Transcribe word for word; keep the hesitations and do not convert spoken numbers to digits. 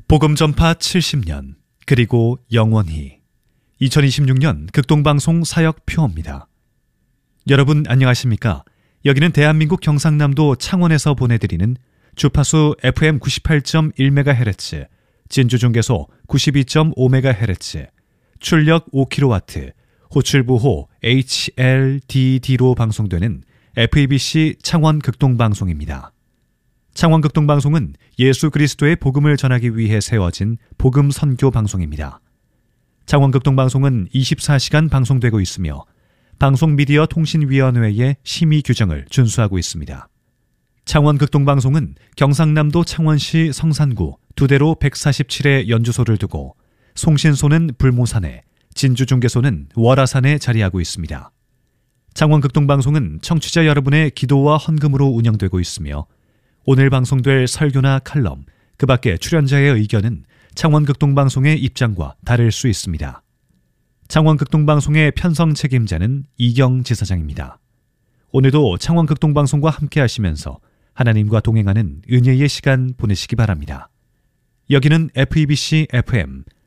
복음 전파 칠십 년, 그리고 영원히. 이천이십육 년 극동방송 사역 표어입니다. 여러분 안녕하십니까? 여기는 대한민국 경상남도 창원에서 보내드리는 주파수 에프엠 구십팔 점 일 메가헤르츠, 진주중계소 구십이 점 오 메가헤르츠, 출력 오 킬로와트, 호출부호 에이치엘디디로 방송되는 에프이비씨 창원 극동방송입니다. 창원 극동방송은 예수 그리스도의 복음을 전하기 위해 세워진 복음 선교 방송입니다. 창원 극동방송은 이십사 시간 방송되고 있으며 방송미디어통신위원회의 심의 규정을 준수하고 있습니다. 창원 극동방송은 경상남도 창원시 성산구 두대로 백사십칠 회 연주소를 두고 송신소는 불모산에, 진주중계소는 월화산에 자리하고 있습니다. 창원 극동방송은 청취자 여러분의 기도와 헌금으로 운영되고 있으며 오늘 방송될 설교나 칼럼, 그 밖에 출연자의 의견은 창원 극동방송의 입장과 다를 수 있습니다. 창원 극동방송의 편성 책임자는 이경 지사장입니다. 오늘도 창원 극동방송과 함께 하시면서 하나님과 동행하는 은혜의 시간 보내시기 바랍니다. 여기는 에프이비씨 에프엠